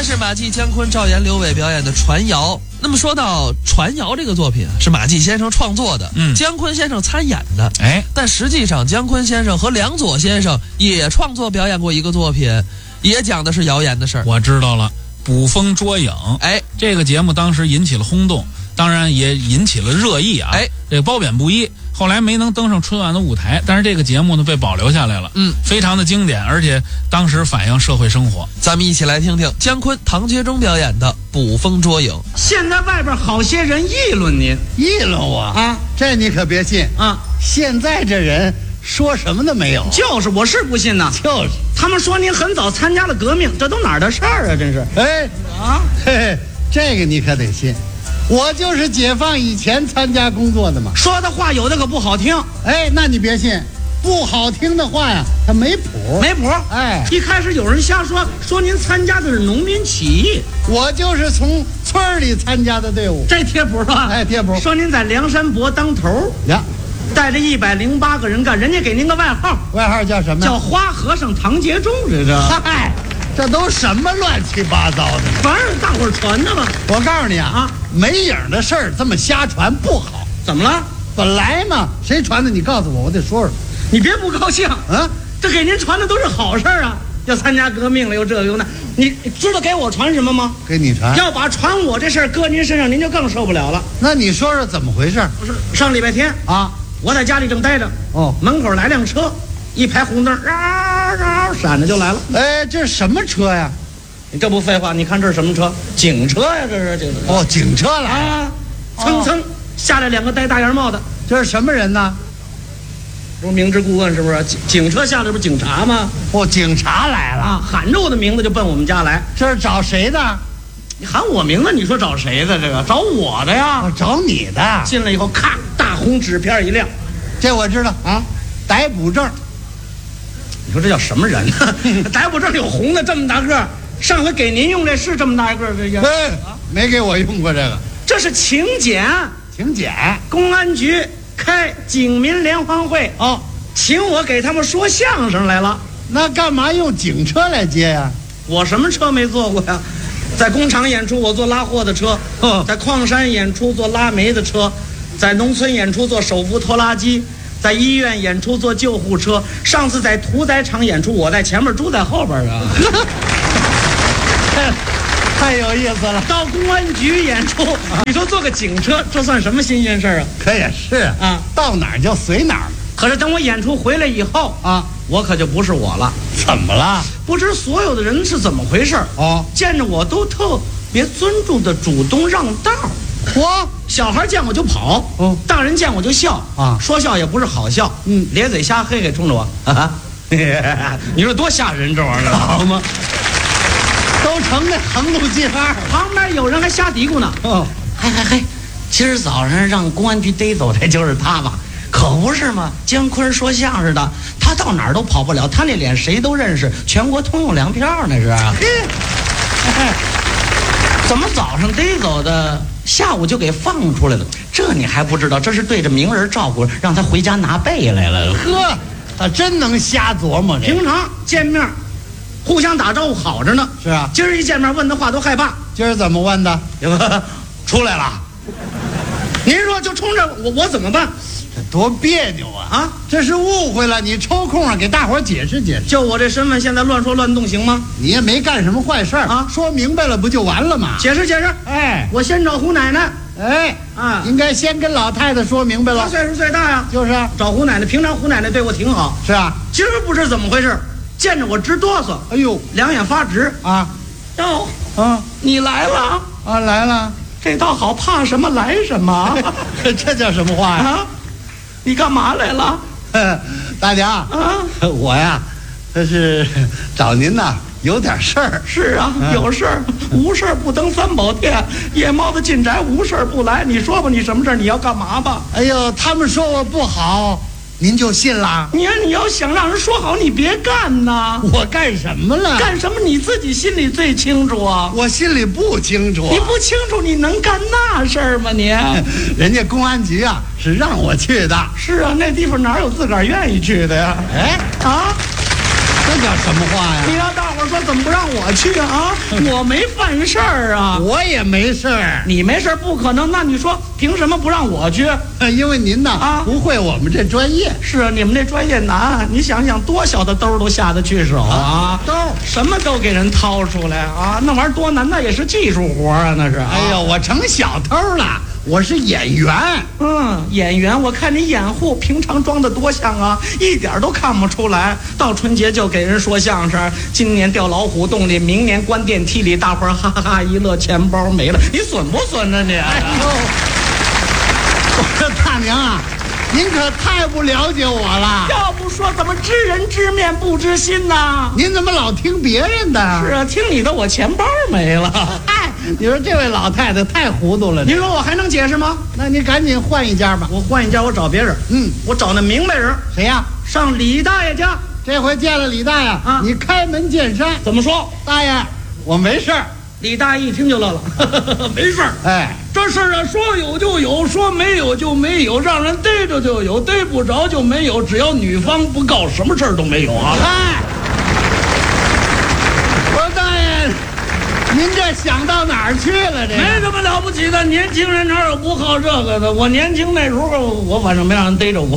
是马季、姜昆、赵岩、刘伟表演的《传谣》。那么说到《传谣》这个作品啊，是马季先生创作的，姜昆先生参演的。但实际上姜昆先生和梁左先生也创作表演过一个作品，也讲的是谣言的事儿。 我知道了，捕风捉影。这个节目当时引起了轰动，当然也引起了热议啊。这个褒贬不一。后来没能登上春晚的舞台，但是这个节目呢被保留下来了，非常的经典，而且当时反映社会生活。 咱们一起来听听姜昆、唐杰忠表演的《捕风捉影》。 现在外边好些人议论您， 议论我啊，这你可别信啊！现在这人说什么都没有， 就是我是不信呐， 就是他们说您很早参加了革命，这都哪儿的事儿啊？真是， 这个你可得信。我就是解放以前参加工作的嘛， 说的话有的可不好听。 那你别信，不好听的话呀，它没谱， 没谱。一开始有人瞎说您参加的是农民起义， 我就是从村里参加的队伍， 这贴谱是吧？ 贴谱。 说您在梁山伯当头呀， 带着108个人干，人家给您个外号， 外号叫什么？ 叫花和尚唐杰忠， 这都什么乱七八糟的？ 反正大伙儿传的嘛。 我告诉你啊，没影的事儿这么瞎传不好。 怎么了？ 本来嘛，谁传的？你告诉我，我得说说。 你别不高兴啊！这给您传的都是好事啊，要参加革命了，又这又那。你知道给我传什么吗？ 给你传。 要把传我这事儿搁您身上，您就更受不了了。 那你说说怎么回事？ 不是上礼拜天啊，我在家里正待着，门口来辆车，一排红灯，闪着就来了。 这是什么车呀？ 你这不废话？你看这是什么车？警车呀，这是。 警车来啊！蹭下来2个戴大檐帽的， 这是什么人呢？ 不是明知故问是不是？警车下来不是警察吗？ 警察来了啊！喊着我的名字就奔我们家来。 这是找谁的？ 你喊我名字，你说找谁的？这个找我的呀！ 找你的。 进来以后，咔，大红纸片一亮， 这我知道啊，逮捕证。 你说这叫什么人呢？逮捕证有红的这么大个，上回给您用这是这么大一个， 没给我用过这个。 这是请柬，公安局开警民联欢会请我给他们说相声来了。 那干嘛用警车来接呀？ 我什么车没坐过呀？在工厂演出我坐拉货的车，在矿山演出坐拉煤的车，在农村演出坐手扶拖拉机，在医院演出坐救护车。上次在屠宰场演出，我在前面，猪在后边啊。 太有意思了。 到公安局演出，你说坐个警车，这算什么新鲜事儿啊？ 可也是啊，到哪儿就随哪儿。 可是等我演出回来以后啊，我可就不是我了。 怎么了？ 不知所有的人是怎么回事见着我都特别尊重的主动让道。小孩见我就跑，大人见我就笑啊，说笑也不是好笑，咧嘴瞎嘿嘿冲着我你说多吓人这玩意儿，好吗？ 都成那横路记号， 旁边有人还瞎嘀咕呢。嘿，今儿早上让公安局逮走的就是他吧？可不是嘛，姜昆说相声的，他到哪儿都跑不了，他那脸谁都认识，全国通用粮票那是。怎么早上逮走的，下午就给放出来了？这你还不知道？这是对着名人照顾，让他回家拿被来了。 他真能瞎琢磨。 平常见面互相打招呼好着呢， 是啊。 今儿一见面问的话都害怕。 今儿怎么问的？ 出来了。您说就冲着我怎么办？ 这多别扭啊！这是误会了，你抽空给大伙解释解释。 就我这身份，现在乱说乱动行吗？ 你也没干什么坏事啊，说明白了不就完了吗？ 解释。我先找胡奶奶。应该先跟老太太说明白了。她岁数最大呀。就是啊，找胡奶奶。平常胡奶奶对我挺好。是啊。今儿不知怎么回事，见着我直哆嗦。哎呦，两眼发直啊！哟，你来了啊？来了。这倒好，怕什么来什么。这叫什么话呀？你干嘛来了？大娘我呀，这是找您呐，有点事儿。是啊，有事儿，无事儿不登三宝殿，夜猫子进宅，无事儿不来。你说吧，你什么事儿？你要干嘛吧？哎呦，他们说我不好，您就信了？你要想让人说好，你别干呐！我干什么了？干什么你自己心里最清楚啊！我心里不清楚。你不清楚，你能干那事儿吗？你人家公安局啊是让我去的。是啊，那地方哪有自个儿愿意去的呀？这叫什么话呀？你让大伙了，说怎么不让我去啊？我没犯事儿啊， 我也没事儿。 你没事儿不可能，那你说凭什么不让我去？ 因为您呢不会我们这专业。 是啊，你们这专业难，你想想多小的兜都下得去手啊， 兜什么都给人掏出来啊，那玩意儿多难，那也是技术活啊，那是。 哎呦，我成小偷了。我是演员， 演员，我看你掩护，平常装的多像啊，一点都看不出来。到春节就给人说相声，今年掉老虎洞里，明年关电梯里，大伙儿哈哈哈一乐，钱包没了，你损不损呢你？ 哎呦，我说大娘啊，您可太不了解我了。 要不说怎么知人知面不知心呢？ 您怎么老听别人的？ 是啊，听你的我钱包没了。 哎，你说这位老太太太糊涂了。 你说我还能解释吗？ 那你赶紧换一家吧。 我换一家，我找别人。我找那明白人。 谁呀？ 上李大爷家。 这回见了李大爷啊，你开门见山。 怎么说？ 大爷，我没事儿。 李大爷一听就乐了，没事儿。 哎， 这事儿啊，说有就有，说没有就没有，让人逮着就有，逮不着就没有。只要女方不告，什么事儿都没有啊。 哎，我说大爷，您这想到哪儿去了？这没什么了不起的，年轻人哪有不好这个的？我年轻那时候，我反正没让人逮着过。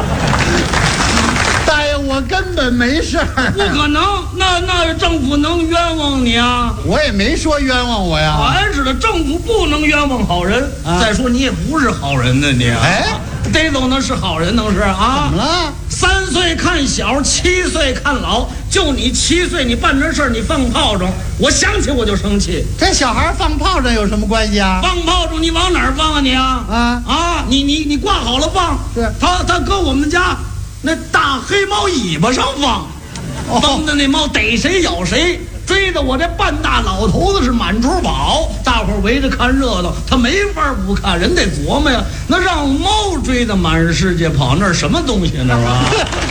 大爷，我根本没事儿。 不可能，那政府能冤枉你啊？ 我也没说冤枉我呀。 俺知道政府不能冤枉好人。再说你也不是好人呢，你。 哎， 逮走那是好人，能是啊？ 怎么了 ？3岁看小，7岁看老。就你7岁，你办这事儿，你放炮仗，我想起我就生气。 这小孩放炮仗有什么关系啊？ 放炮仗，你往哪儿放啊你啊？你挂好了放。 是。 他搁我们家那大黑猫尾巴上放，放的那猫逮谁咬谁，追的我这半大老头子是满处跑，大伙儿围着看热闹，他没法不看，人得琢磨呀，那让猫追的满世界跑，那是什么东西那是吧？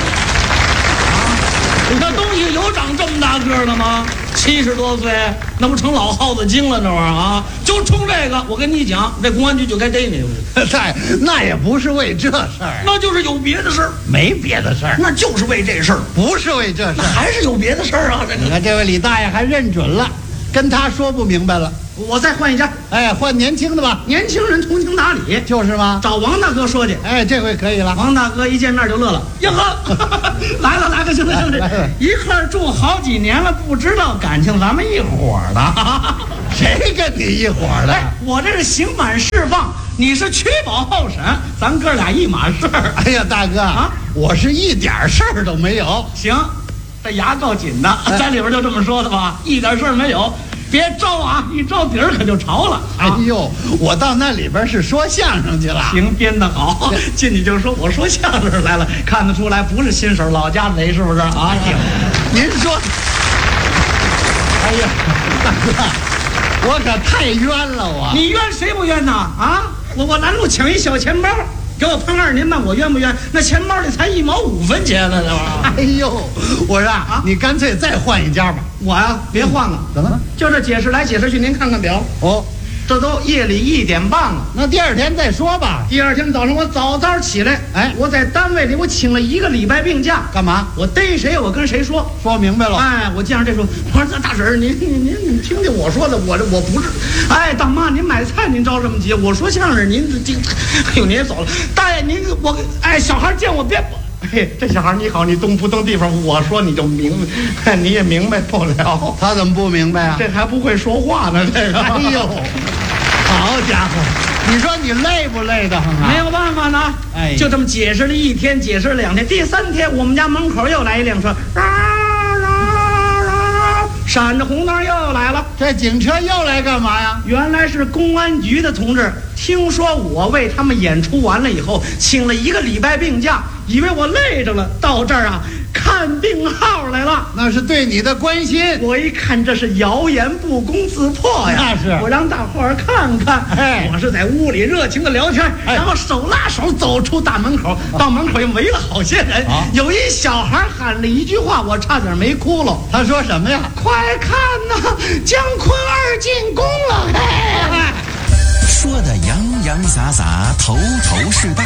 那东西有长这么大个的吗？70多岁，那不成老耗子精了那玩意儿啊！就冲这个，我跟你讲，这公安局就该逮你。 嗨，那也不是为这事儿， 那就是有别的事儿。 没别的事儿， 那就是为这事儿， 不是为这事儿， 还是有别的事儿啊！ 你看这位李大爷还认准了，跟他说不明白了。 我再换一家， 哎，换年轻的吧。 年轻人通情达理， 就是吗？ 找王大哥说去。 哎，这回可以了。 王大哥一见面就乐了，呀呵，来了，行了，一块儿住好几年了，不知道感情咱们一伙儿的。 谁跟你一伙儿的？ 我这是刑满释放，你是取保候审，咱哥俩一码事儿。 哎呀，大哥啊，我是一点事儿都没有。 行，这牙够紧的，在里边就这么说的吧，一点事儿没有。别招啊！一招底儿可就潮了。 哎呦，我到那里边是说相声去了。 行，编得好，进去就说我说相声来了，看得出来不是新手，老家贼是不是啊？ 您说，哎呀，大哥，我可太冤了我。 你冤谁不冤呐？啊，我拦路抢一小钱包。给我碰2年半，我冤不冤？那钱包里才1毛5分钱呢，那玩意儿。 哎呦，我说啊，你干脆再换一家吧。 我呀，别换了。 怎么了？ 就这解释来解释去，您看看表。 哦， 这都夜里1点半了。 那第2天再说吧。 第2天早上我早起来，我在单位里我请了1个礼拜病假。 干嘛？ 我逮谁我跟谁说。 说明白了。 哎，我见着这说，我说大婶儿，您听听我说的，我不是。哎，大妈，您买菜您着这么急？我说相声您这，哎呦您也走了。大爷您我小孩见我别。嘿，这小孩你好，你动不动地方，我说你就明白，你也明白不了。 他怎么不明白啊？ 这还不会说话呢，这个。 哎呦，好家伙，你说你累不累得很啊？ 没有办法呢， 哎， 就这么解释了1天，解释了2天，第3天我们家门口又来一辆车，闪着红灯又来了。 这警车又来干嘛呀？ 原来是公安局的同志，听说我为他们演出完了以后，请了1个礼拜病假，以为我累着了，到这儿啊看病号来了。 那是对你的关心。 我一看这是谣言不攻自破呀。 那是。 我让大伙儿看看。 哎， 我是在屋里热情的聊天，然后手拉手走出大门口，到门口又围了好些人。有一小孩喊了一句话，我差点没哭了。 他说什么呀？ 快看呐，姜昆2进宫了！ 说的洋洋洒洒，头头是道，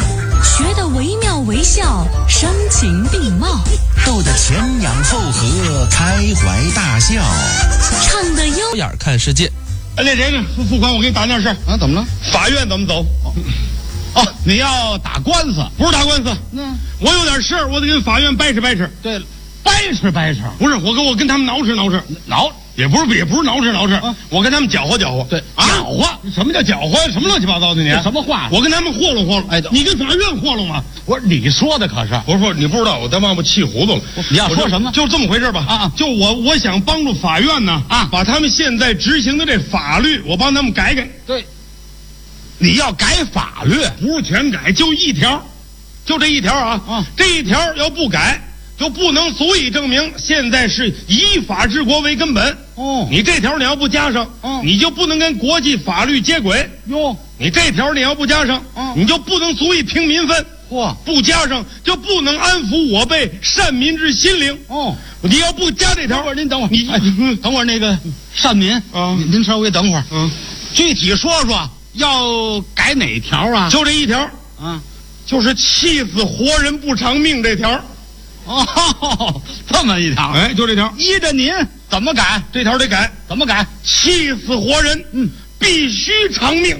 学得惟妙惟肖，声情并茂， 逗得前仰后合，开怀大笑， 唱得优眼看世界。 那谁呢？副官，我给你打件事啊，怎么了？ 法院怎么走？哦，你要打官司？不是打官司，我有点事儿，我得跟法院掰扯掰扯。 对了，掰扯， 不是我跟他们挠扯，也不是挠扯，我跟他们搅和。 对， 搅和？什么叫搅和？什么乱七八糟的你？ 什么话？ 我跟他们和弄。 哎， 你跟法院和弄吗？ 我说你说的可是？ 不是，你不知道，我他妈气糊涂了。 你要说什么？ 就这么回事吧。就我想帮助法院呢，把他们现在执行的这法律，我帮他们改改。 对，你要改法律， 不是全改，就一条，就这一条啊。这一条要不改，就不能足以证明现在是以法治国为根本。你这条你要不加上，你就不能跟国际法律接轨。你这条你要不加上，你就不能足以平民愤。不加上就不能安抚我辈善民之心灵。你要不加这条， 您等会儿，等会儿那个善民您稍微等会儿。具体说说要改哪条啊？ 就这一条就是气死活人不偿命这条。 这么一条， 就这条。 依着您怎么改？ 这条得改， 怎么改？ 气死活人，必须偿命。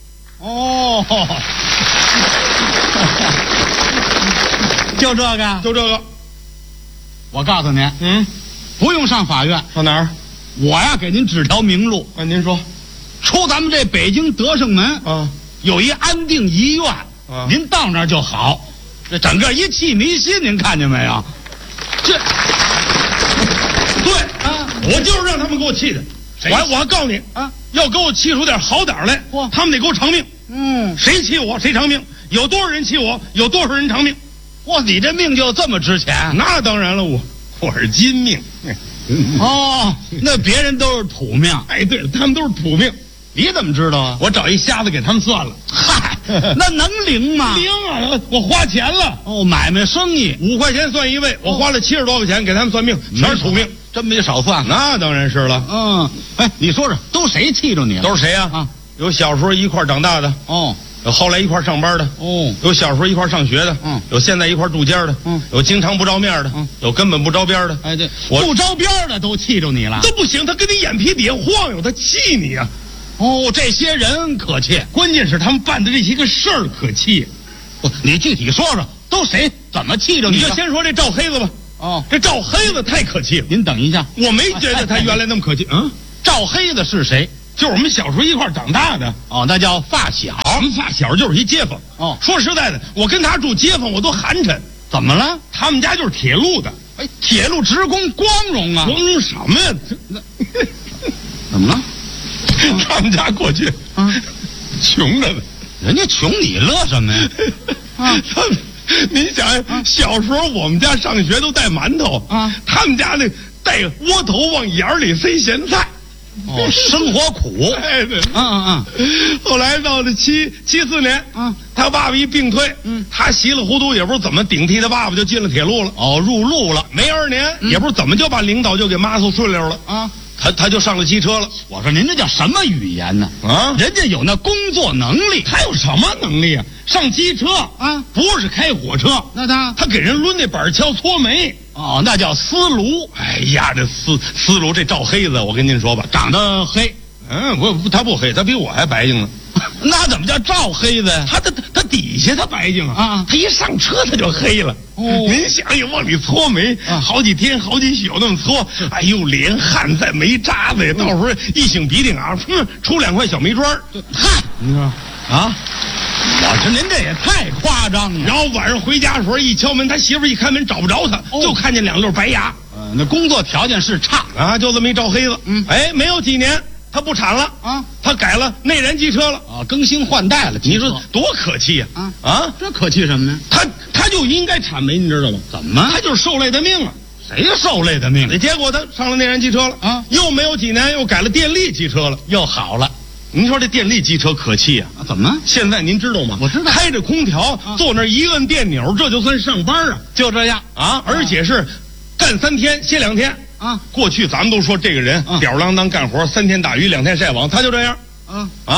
就这个， 就这个。 我告诉您，不用上法院， 上哪儿？ 我呀给您指条明路。 您说， 出咱们这北京德胜门有一安定医院，您到那儿就好。这整个一气迷心，您看见没有？ 这对我就是让他们给我气的。我还告诉你要给我气出点好点来，他们得给我偿命。谁气我谁偿命，有多少人气我，有多少人偿命。 你这命就这么值钱？ 那当然了，我是金命。 那别人都是土命。 对了，他们都是土命。 你怎么知道啊？ 我找一瞎子给他们算了。 嗨，那能灵吗？ 灵啊！我花钱了。 买卖生意 5块钱算一位，我花了70多块钱给他们算命，全是土命， 真没少算。 那当然是了。 你说说，都谁气着你了？ 都是谁呀？有小时候一块长大的，有后来一块上班的，有小时候一块上学的，有现在一块住家的，有经常不着面的，有根本不着边的。 对，不着边的都气着你了。 都不行，他跟你眼皮底下晃悠，他气你啊。 这些人可气， 关键是他们办的这些个事儿可气。 你具体说说，都谁怎么气着你？ 你就先说这赵黑子吧。这赵黑子太可气了。 您等一下， 我没觉得他原来那么可气。 赵黑子是谁？ 就是我们小时候一块长大的。 那叫发小。 我们发小就是一街坊。说实在的，我跟他住街坊我都寒碜。 怎么了？ 他们家就是铁路的。 铁路职工光荣啊！ 光荣什么呀？ 怎么了？ 他们家过去穷着呢。 人家穷，你乐什么呀？ 您想，小时候我们家上学都带馒头他们家那带窝头往眼里塞咸菜。 生活苦。 对。后来到了74年，他爸爸一病退，他稀里糊涂也不知道怎么顶替他爸爸就进了铁路了。 入路了。 没2年，也不知道怎么就把领导就给抹顺溜了。他就上了机车了。 我说您这叫什么语言呢？人家有那工作能力。 他有什么能力啊？上机车不是开火车。 那他给人抡那板锹搓煤。 那叫丝炉。 哎呀，这丝炉，这赵黑子，我跟您说吧， 长得黑。 他不黑，他比我还白净呢。 那怎么叫赵黑子呀？ 他底下他白净啊，他一上车他就黑了。您想也往里搓煤，好几天好几宿那么搓，哎呦，连汗带煤渣子呀，到时候一擤鼻涕出2块小煤砖。 嗨，你说我说您这也太夸张了。 然后晚上回家的时候一敲门，他媳妇一开门找不着他，就看见2溜白牙。 那工作条件是差就这么一赵黑子。没有几年他不产了他改了内燃机车了更新换代了。 你说多可气呀！ 这可气什么呢？ 他就应该产煤，你知道吗？ 怎么？ 他就是受累的命啊！ 谁受累的命？ 结果他上了内燃机车了又没有几年又改了电力机车了， 又好了。 您说这电力机车可气怎么？ 现在您知道吗？ 我知道， 开着空调坐那一摁电钮，这就算上班就这样而且是干3天歇2天过去咱们都说这个人吊儿郎当干活，3天打鱼2天晒网，他就这样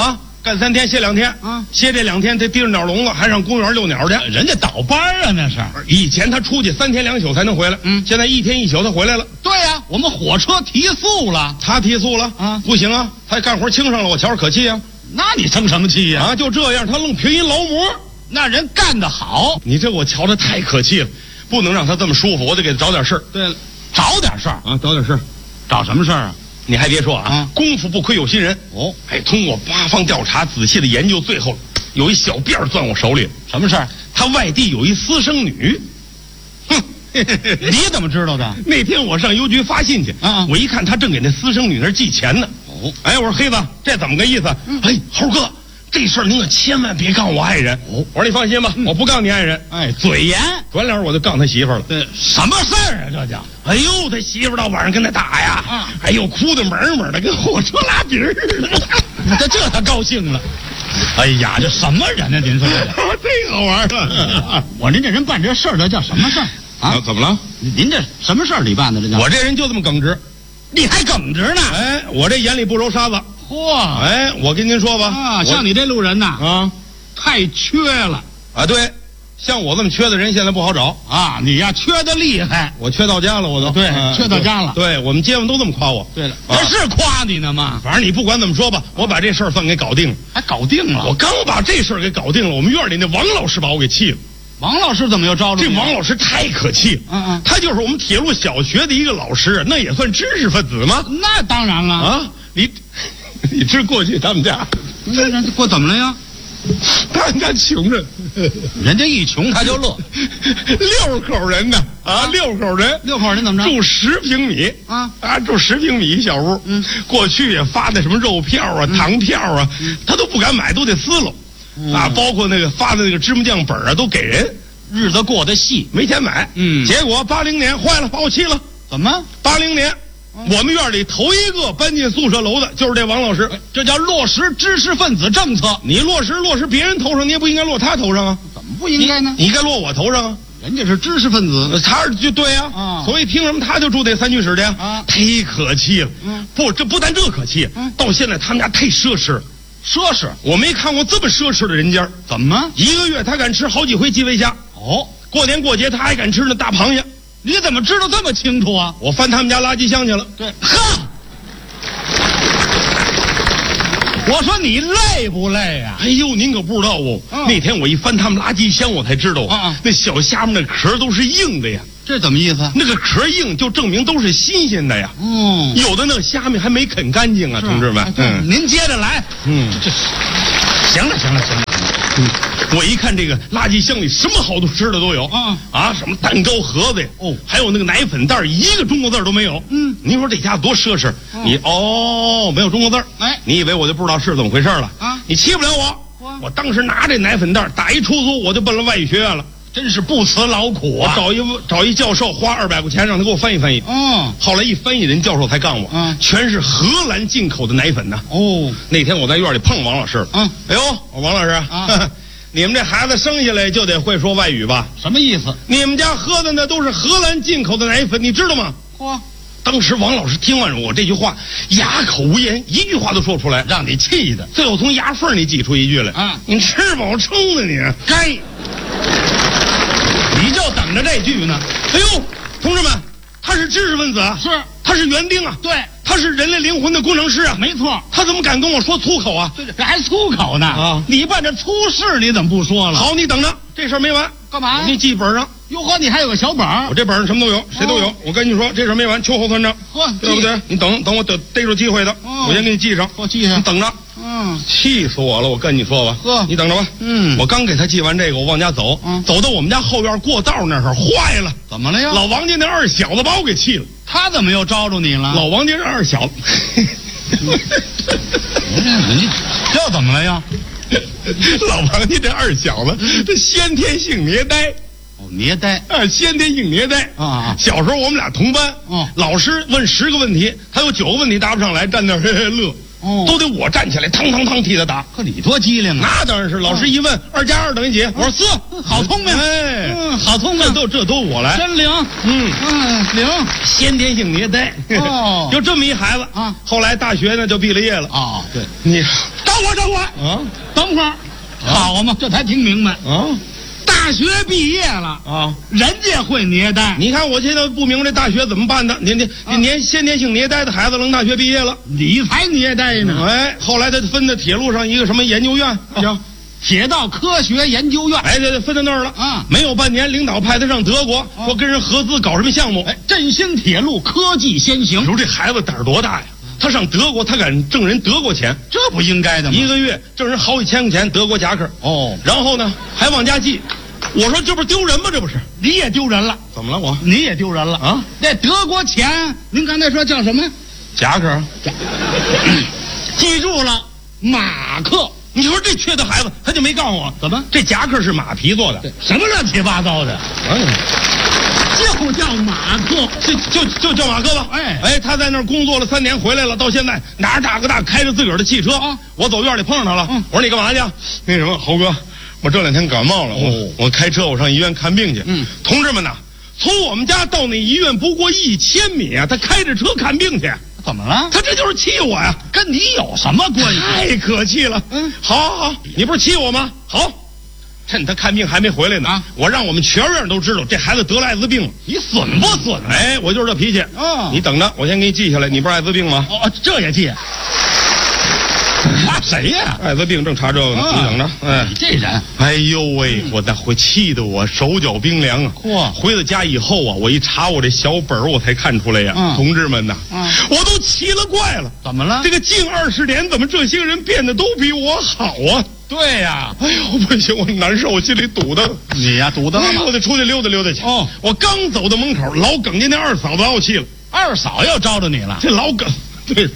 干3天歇2天，歇这2天他提着鸟笼子还上公园遛鸟去， 人家倒班啊那是。 以前他出去3天2宿才能回来，现在1天1宿他回来了。 对呀，我们火车提速了， 他提速了不行啊，他干活轻上了，我瞧着可气啊。 那你生什么气呀？ 就这样，他愣凭一劳模， 那人干得好， 你这我瞧着太可气了，不能让他这么舒服，我得给他找点事儿。 对了，找点事儿找点事儿， 找什么事儿啊？ 你还别说功夫不亏有心人哦。 通过8方调查，仔细的研究，最后有一小辫钻我手里。 什么事儿？ 他外地有一私生女。 哼，你怎么知道的？ 那天我上邮局发信去，我一看他正给那私生女那儿寄钱呢。我说黑子，这怎么个意思？猴哥，这事儿您可千万别告我爱人。我说你放心吧，我不告你爱人。 嘴严， 转脸我就告他媳妇了。 什么事儿啊？这叫？ 哎呦，他媳妇到晚上跟他打呀，哎呦，哭得门门的，跟火车拉底儿似的。 他高兴了。哎呀，这什么人呢？您说这太好玩了。 我您这人办这事儿，这叫什么事儿啊？ 怎么了？ 您这什么事儿你办的？这叫我这人就这么耿直。 你还耿直呢？ 我这眼里不揉沙子。 嚯！ 我跟您说吧， 像你这路人呐，太缺了对，像我这么缺的人现在不好找你呀缺的厉害， 我缺到家了，我都对，缺到家了。 对，我们街坊都这么夸我。 对了，这是夸你呢吗？ 反正你不管怎么说吧，我把这事儿算给搞定了。 还搞定了？ 我刚把这事儿给搞定了，我们院里那王老师把我给气了。 王老师怎么又招着你？ 这王老师太可气了。他就是我们铁路小学的一个老师，那也算知识分子吗？ 那当然了你知过去他们家过怎么了呀？ 他们家穷人， 人家一穷他就乐。 6口人呢，6口人 ，6口人怎么着？ 住10平米住10平米一小屋。过去也发那什么肉票糖票他都不敢买，都得撕喽。包括那个发的那个芝麻酱本都给人， 日子过得细， 没钱买。结果80年坏了，把我气了。 怎么 ？80年，我们院里头一个搬进宿舍楼的就是这王老师。 这叫落实知识分子政策。 你落实别人头上，你也不应该落他头上啊。 怎么不应该呢？ 你应该落我头上啊。 人家是知识分子， 他就对呀。所以凭什么他就住这3居室去忒可气了。这不但这可气，到现在他们家太奢侈了。 奢侈， 我没看过这么奢侈的人家。 怎么 ？1个月他敢吃好几回基围虾。过年过节他还敢吃那大螃蟹。 你怎么知道这么清楚啊？ 我翻他们家垃圾箱去了。 对，我说你累不累啊？ 哎呦，您可不知道那天我一翻他们垃圾箱，我才知道那小虾们那壳都是硬的呀。 这怎么意思？ 那个壳硬就证明都是新鲜的呀。有的那虾米还没啃干净啊，同志们。 您接着来。行了。 我一看这个垃圾箱里什么好吃的都有。什么蛋糕盒子呀，还有那个奶粉袋，一个中国字都没有。您说这家多奢侈。你没有中国字。你以为我就不知道是怎么回事了？你欺不了我。我当时拿这奶粉袋打一出租，我就奔了外语学院了。 真是不辞劳苦啊！ 找一教授花200块钱让他给我翻译翻译。后来一翻译，人教授才告诉我，全是荷兰进口的奶粉呢。那天我在院里碰王老师了。哎呦，王老师你们这孩子生下来就得会说外语吧？ 什么意思？ 你们家喝的那都是荷兰进口的奶粉，你知道吗？当时王老师听完我这句话，哑口无言，一句话都说不出来， 让你气的。 最后从牙缝里挤出一句来：你吃饱撑的你。 该。你就等着这句呢。 哎呦，同志们，他是知识分子啊，他是园丁啊， 对， 他是人类灵魂的工程师啊， 没错。 他怎么敢跟我说粗口啊？ 对，这还粗口呢你办这粗事，你怎么不说了？ 好，你等着，这事儿没完。 干嘛呀？ 我给你记本上。 哟呵，你还有个小本儿？ 我这本上什么都有，谁都有。我跟你说，这事儿没完，秋后算账，对不对？你等我逮着机会的，我先给你记上。 我记上， 你等着。气死我了！我跟你说吧，你等着吧。我刚给他记完这个，我往家走，走到我们家后院过道那儿，坏了！ 怎么了呀？ 老王家那二小子把我给气了。 他怎么又招着你了？ 老王家这二小子， 这怎么了呀？ 老王家这二小子，这先天性捏呆。 捏呆先天性捏呆小时候我们俩同班，老师问10个问题，他有9个问题答不上来，站那儿乐。 都得我站起来，嘡嘡嘡替他打。 可你多机灵啊！ 那当然是，老师一问2加2等于几？我说4， 好聪明，好聪明， 这都我来， 真灵，灵， 先天性虐待，就这么一孩子啊。后来大学呢就毕了业了啊。对， 你等会儿啊，等会儿，好嘛，这才听明白啊。大学毕业了啊，人家会虐待。 你看我现在不明白这大学怎么办的？你先天性虐待的孩子，能大学毕业了， 你才虐待呢。 哎，后来他分到铁路上一个什么研究院， 行，铁道科学研究院。 哎，对，分到那儿了啊。没有半年，领导派他上德国，说跟人合资搞什么项目。 哎，振兴铁路科技先行。 你说这孩子胆儿多大呀？他上德国，他敢挣人德国钱， 这不应该的吗？ 一个月挣人好几千块钱德国夹克。 哦， 然后呢还往家寄。我说这不是丢人吗？这不是， 你也丢人了。 怎么了？ 你也丢人了啊！那德国钱，您刚才说叫什么？ 夹克。 记住了，马克。 你说这缺德孩子，他就没告诉我怎么？ 这夹克是马皮做的？ 什么乱七八糟的？就叫马克， 就叫马克吧。哎，他在那儿工作了3年，回来了，到现在拿着大哥大开着自个儿的汽车。我走院里碰上他了，我说你干嘛去？那什么，侯哥。我这2天感冒了，我开车我上医院看病去。同志们呐，从我们家到那医院不过1000米啊，他开着车看病去。 怎么了？ 他这就是气我呀！ 跟你有什么关系？ 太可气了。好，你不是气我吗？好，趁他看病还没回来呢，我让我们全院都知道这孩子得了艾滋病了。 你损不损？ 哎，我就是这脾气。你等着，我先给你记下来。你不是艾滋病吗？ 这也记。谁呀？ 艾滋病正查这个呢，你等着。 哎，你这人， 哎呦喂，我那会气得我手脚冰凉啊！回到家以后啊，我一查我这小本我才看出来呀，同志们呐，我都奇了怪了。 怎么了？ 这个近20年，怎么这些人变得都比我好啊？ 对呀， 哎呦不行，我难受，我心里堵的。 你呀，堵的了吗？ 我得出去溜达溜达去。我刚走到门口，老耿家那二嫂子把我气了。 二嫂又招着你了？ 这老耿，对。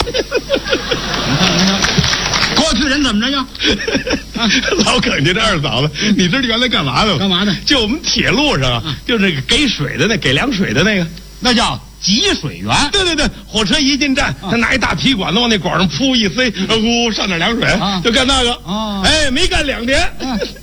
过去人怎么着呀？ 老耿家这二嫂子，你知道原来干嘛的吗？ 干嘛的？ 就我们铁路上啊，就那个给水的给凉水的那个， 那叫集水员。 对，火车一进站，他拿一大皮管子往那管上噗一塞，呼上点凉水，就干那个。哎，没干2年。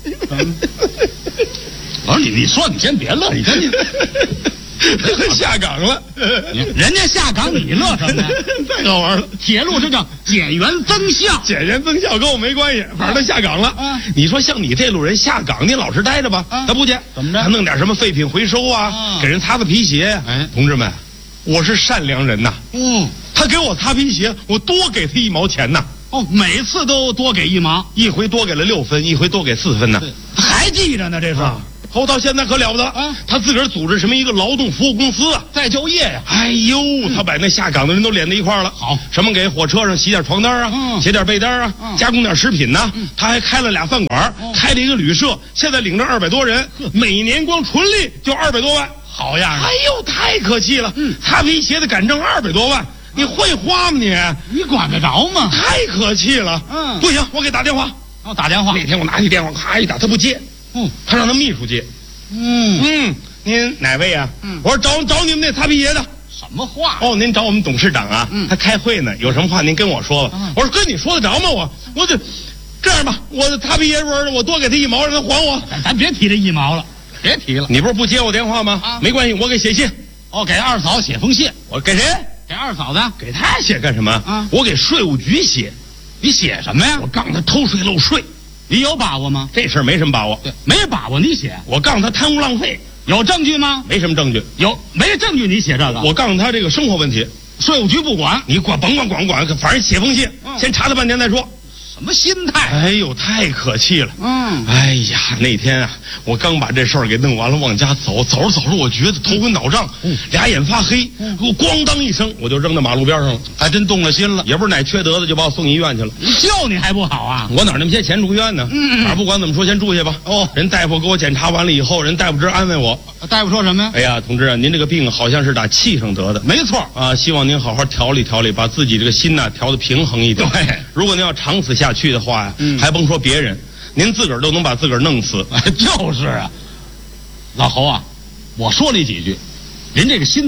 我说你说你先别乐，你赶紧。 下岗了， 人家下岗，你乐什么呀？ 太好玩了！ 铁路这叫减员增效， 减员增效跟我没关系，反正他下岗了。你说像你这路人下岗，你老实待着吧，他不去， 怎么着？ 他弄点什么废品回收啊，给人擦擦皮鞋呀。哎，同志们，我是善良人呐。他给我擦皮鞋，我多给他1毛钱呐。 每次都多给1毛， 一回多给了6分，一回多给4分呢。 还记着呢，这是。 后到现在可了不得他自个儿组织什么一个劳动服务公司啊， 再就业呀。 哎呦，他把那下岗的人都连在一块儿了。 好， 什么给火车上洗点床单啊，写点被单啊，加工点食品呐。他还开了2饭馆，开了一个旅社，现在领着200多人，每年光纯利就200多万， 好样的！ 哎呦，太可气了。擦皮鞋的敢挣200多万，你会花吗你？ 你管得着吗？ 太可气了。不行，我给打电话。 打电话。 那天我拿起电话，咔一打，他不接。他让他秘书接。您哪位啊？我说找你们那擦皮鞋的。 什么话？ 您找我们董事长啊？他开会呢，有什么话您跟我说吧。我说跟你说得着吗？我这样吧，我擦皮鞋时候我多给他1毛，让他还我。 咱别提这1毛了，别提了。 你不是不接我电话吗？没关系，我给写信。 给二嫂写封信。 我给谁？ 给二嫂子。 给他写干什么？我给税务局写。 你写什么呀？ 我告诉他偷税漏税。 你有把握吗？ 这事儿没什么把握。 对，没把握你写。 我告诉他贪污浪费。 有证据吗？ 没什么证据。 没证据你写这个？ 我告诉他这个生活问题， 税务局不管， 你甭管，反正写封信，先查他半天再说。 什么心态？ 哎呦，太可气了。哎呀，那天啊，我刚把这事儿给弄完了，往家走着，我觉得头昏脑胀，2眼发黑，我咣当一声，我就扔到马路边上了， 还真动了心了。 也不是哪缺德的，就把我送医院去了。 救你还不好啊？ 我哪那么些钱住院呢？反正不管怎么说，先住下吧。人大夫给我检查完了以后，人大夫直安慰我。 大夫说什么呀？ 哎呀，同志啊，您这个病好像是打气上得的。 没错啊，希望您好好调理调理，把自己这个心呐调得平衡一点。 对， 如果您要长此下去的话呀，还甭说别人，您自个儿都能把自个儿弄死。 就是啊，老侯啊，我说你几句，您这个心态啊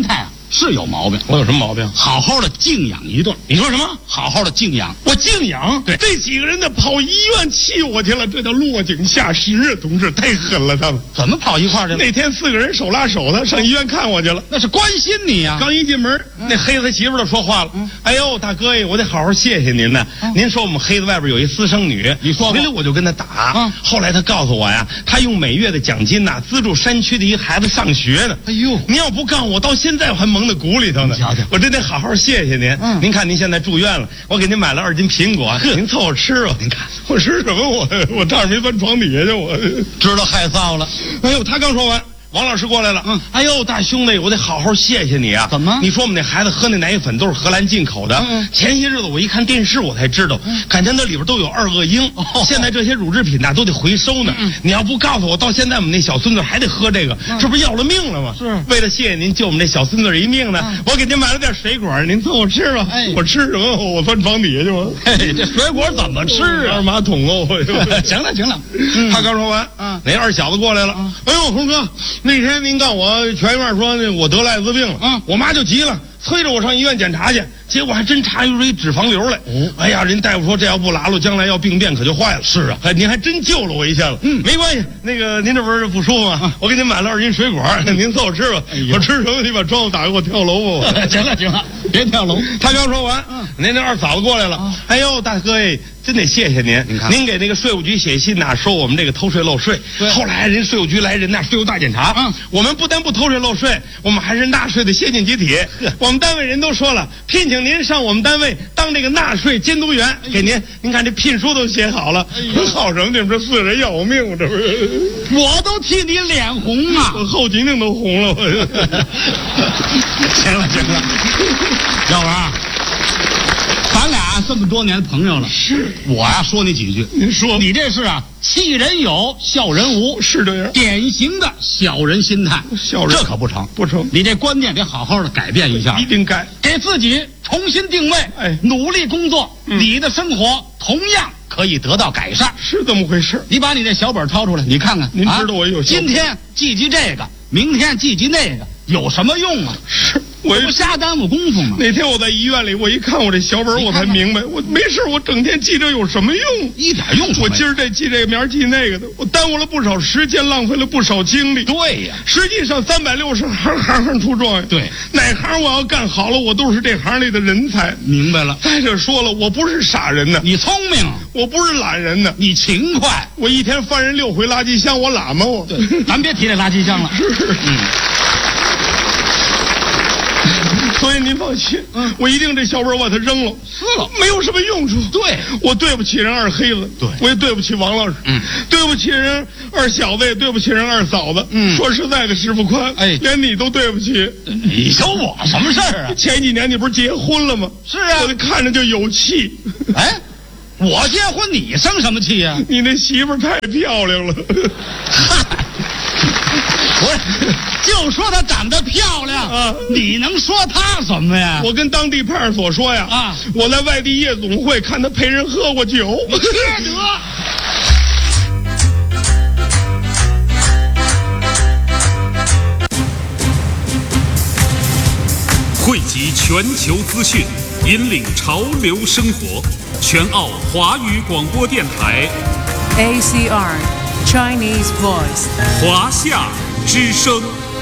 是有毛病。 我有什么毛病？ 好好的静养一顿。 你说什么？ 好好的静养。 我静养？ 对， 这几个人呢跑医院气我去了，这叫落井下石啊！同志，太狠了，他们怎么跑一块去了？ 那天4个人手拉手的上医院看我去了， 那是关心你呀。 刚一进门，那黑子媳妇就说话了：“哎呦，大哥呀，我得好好谢谢您呢。您说我们黑子外边有一私生女， 你说回来我就跟他打。后来他告诉我呀，他用每月的奖金呐资助山区的一孩子上学呢。 哎呦， 您要不告我，到现在我还蒙在鼓里头呢。 瞧瞧， 我真得好好谢谢您。您看您现在住院了，我给您买了2斤苹果，您凑合吃吧。您看我吃什么？我差点没翻床底下去，我知道害臊了。 哎呦，他刚说完。王老师过来了，哎呦，大兄弟，我得好好谢谢你啊！ 怎么？ 你说我们那孩子喝那奶粉都是荷兰进口的。前些日子我一看电视，我才知道，感情那里边都有2恶英。现在这些乳制品呐都得回收呢。你要不告诉我，到现在我们那小孙子还得喝这个，这不是要了命了吗？ 是。 为了谢谢您救我们这小孙子一命呢，我给您买了点水果，您凑合吃吧。我吃什么？我翻床底下去吧。 这水果怎么吃啊？ 二马桶哦！ 行了行了， 他刚说完，那2小子过来了。哎呦，洪哥。那天您告我全院说我得了艾滋病了，我妈就急了，催着我上医院检查去，结果还真查出一脂肪瘤来。哎呀，人大夫说这要不拉了，将来要病变可就坏了。是啊，您还真救了我一下子。没关系，那个您这不是不舒服吗？我给您买了2斤水果，您凑合吃吧。我吃什么？你把窗户打开，我跳楼吧。 行了行了，别跳楼。 他刚说完，您那2嫂子过来了。哎呦，大哥哎，真得谢谢您。您给那个税务局写信呐，说我们这个偷税漏税。后来人税务局来人呐，税务大检查。我们不但不偷税漏税，我们还是纳税的先进集体。我们单位人都说了，聘请您上我们单位当这个纳税监督员，给您看这聘书都写好了。好什么？你们这4个人要我命，这不是？ 我都替你脸红啊！ 我后脊梁都红了。 行了行了，小王，咱俩这么多年朋友了， 是我呀说你几句。 您说， 你这是啊，气人有，笑人无， 是这样， 典型的小人心态。 小人这可不成， 不成。 你这观念得好好的改变一下， 一定改， 给自己重新定位，努力工作，你的生活同样可以得到改善。 是这么回事。 你把你这小本掏出来，你看看。 您知道我有今天记这个，明天记那个，有什么用啊？ 是。 我不瞎耽误功夫吗？ 那天我在医院里，我一看我这小本，我才明白，我没事，我整天记这有什么用？ 一点用处没有。 我今儿这记这个，明儿记那个的，我耽误了不少时间，浪费了不少精力。 对呀， 实际上360行，行行出状元。 对， 哪行我要干好了，我都是这行里的人才。 明白了。 再者说了，我不是傻人呢， 你聪明； 我不是懒人呢， 你勤快。 我一天翻人6回垃圾箱，我懒吗？我。 对，咱别提这垃圾箱了。 所以您放心，我一定这小本把它扔了， 撕了， 没有什么用处。 对， 我对不起人2黑子， 对， 我也对不起王老师，对不起人2小子，也对不起人2嫂子。说实在的，师傅宽，连你都对不起。 你说我什么事儿啊？ 前几年你不是结婚了吗？ 是啊， 我看着就有气。 哎，我结婚你生什么气呀？ 你那媳妇太漂亮了。 我就说她长得漂亮啊，你能说她什么呀？ 我跟当地派出所说呀，我在外地夜总会看她陪人喝过酒。 缺德！ 汇集全球资讯，引领潮流生活。全澳华语广播电台 ACR Chinese Voice 华夏之声。